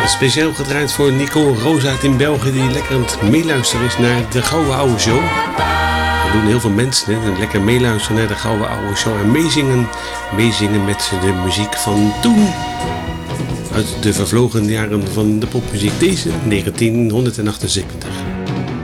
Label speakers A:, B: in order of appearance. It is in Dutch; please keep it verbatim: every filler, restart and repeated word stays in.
A: Speciaal gedraaid voor Nicole Roos uit in België, die lekker aan het meeluisteren is naar de Gouden Oude Show. Dat doen heel veel mensen, hè? Lekker meeluisteren naar de Gouden Oude Show en meezingen, meezingen met de muziek van toen. Uit de vervlogen jaren van de popmuziek, deze negentien achtenzeventig.